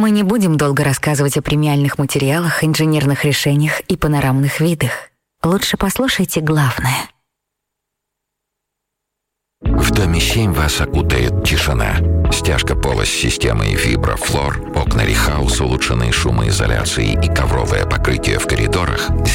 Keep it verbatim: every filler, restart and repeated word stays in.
Мы не будем долго рассказывать о премиальных материалах, инженерных решениях и панорамных видах. Лучше послушайте главное. В доме семь вас окутает тишина. Стяжка пола с системой виброфлор, окна Рихаус, улучшенные шумоизоляцией и ковровое покрытие в коридорах